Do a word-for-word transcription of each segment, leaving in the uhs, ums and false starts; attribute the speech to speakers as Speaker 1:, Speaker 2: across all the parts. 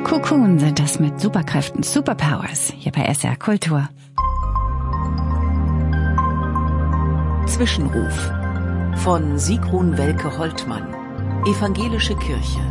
Speaker 1: Cocoon sind das mit Superkräften, Superpowers, hier bei S R Kultur.
Speaker 2: Zwischenruf von Sigrun Welke-Holtmann, Evangelische Kirche.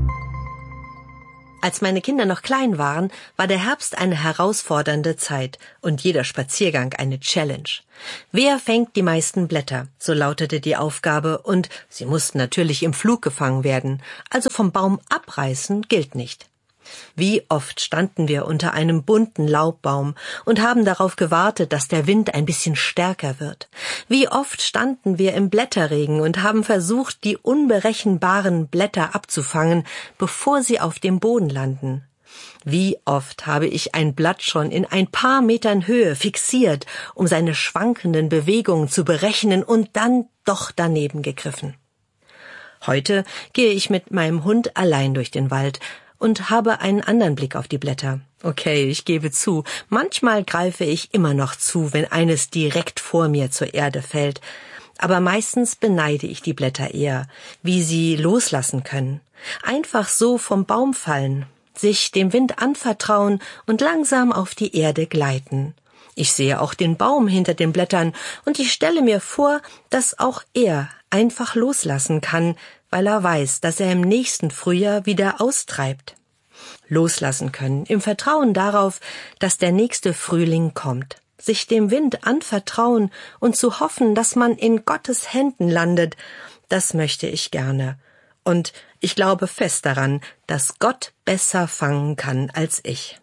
Speaker 3: Als meine Kinder noch klein waren, war der Herbst eine herausfordernde Zeit und jeder Spaziergang eine Challenge. Wer fängt die meisten Blätter? So lautete die Aufgabe, und sie mussten natürlich im Flug gefangen werden, also vom Baum abreißen gilt nicht. Wie oft standen wir unter einem bunten Laubbaum und haben darauf gewartet, dass der Wind ein bisschen stärker wird. Wie oft standen wir im Blätterregen und haben versucht, die unberechenbaren Blätter abzufangen, bevor sie auf dem Boden landen. Wie oft habe ich ein Blatt schon in ein paar Metern Höhe fixiert, um seine schwankenden Bewegungen zu berechnen und dann doch daneben gegriffen. Heute gehe ich mit meinem Hund allein durch den Wald und habe einen anderen Blick auf die Blätter. Okay, ich gebe zu, manchmal greife ich immer noch zu, wenn eines direkt vor mir zur Erde fällt. Aber meistens beneide ich die Blätter eher, wie sie loslassen können. Einfach so vom Baum fallen, sich dem Wind anvertrauen und langsam auf die Erde gleiten. Ich sehe auch den Baum hinter den Blättern und ich stelle mir vor, dass auch er einfach loslassen kann, weil er weiß, dass er im nächsten Frühjahr wieder austreibt. Loslassen können, im Vertrauen darauf, dass der nächste Frühling kommt. Sich dem Wind anvertrauen und zu hoffen, dass man in Gottes Händen landet, das möchte ich gerne. Und ich glaube fest daran, dass Gott besser fangen kann als ich.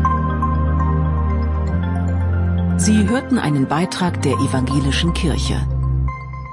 Speaker 2: Sie hörten einen Beitrag der Evangelischen Kirche.